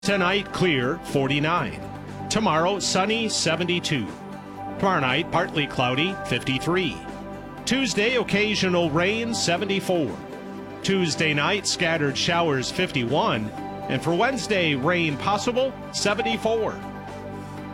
Tonight, clear, 49. Tomorrow, sunny, 72. Tomorrow night, partly cloudy, 53. Tuesday, occasional rain, 74. Tuesday night, scattered showers, 51. And for Wednesday, rain possible, 74.